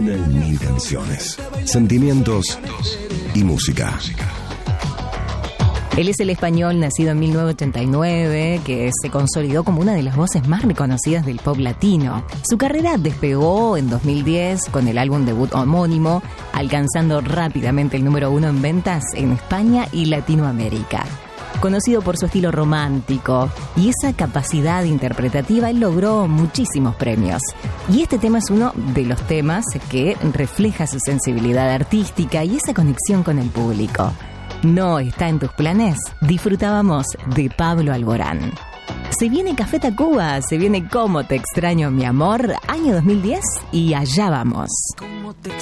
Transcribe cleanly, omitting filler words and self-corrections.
Una en mil canciones, sentimientos y música. Él es el español nacido en 1989 que se consolidó como una de las voces más reconocidas del pop latino. Su carrera despegó en 2010 con el álbum debut homónimo, alcanzando rápidamente el número 1 en ventas en España y Latinoamérica. Conocido por su estilo romántico y esa capacidad interpretativa, él logró muchísimos premios. Y este tema es uno de los temas que refleja su sensibilidad artística y esa conexión con el público. ¿No está en tus planes? Disfrutábamos de Pablo Alborán. Se viene Café Tacuba, se viene Cómo te extraño mi amor, año 2010 y allá vamos.